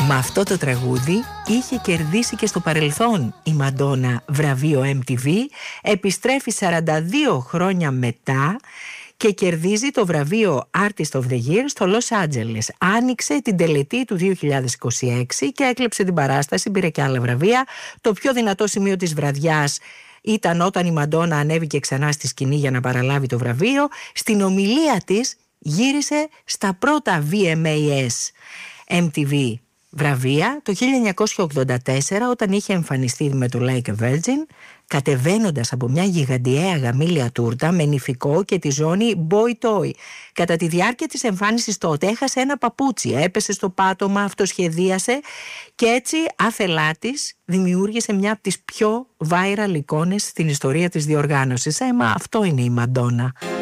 Με αυτό το τραγούδι είχε κερδίσει και στο παρελθόν η Μαντόνα βραβείο MTV, επιστρέφει 42 χρόνια μετά και κερδίζει το βραβείο Artist of the Year στο Λος Άντζελες. Άνοιξε την τελετή του 2026 και έκλεψε την παράσταση, πήρε και άλλα βραβεία. Το πιο δυνατό σημείο της βραδιάς ήταν όταν η Μαντόνα ανέβηκε ξανά στη σκηνή για να παραλάβει το βραβείο. Στην ομιλία της γύρισε στα πρώτα VMAs MTV βραβεία το 1984, όταν είχε εμφανιστεί με το Like a Virgin, κατεβαίνοντας από μια γιγαντιαία γαμήλια τούρτα με νηφικό και τη ζώνη Boy Toy. Κατά τη διάρκεια της εμφάνισης τότε έχασε ένα παπούτσι, έπεσε στο πάτωμα, αυτοσχεδίασε και έτσι άθελά της δημιούργησε μια από τις πιο viral εικόνες στην ιστορία της διοργάνωσης. Μα αυτό είναι η Μαντόνα.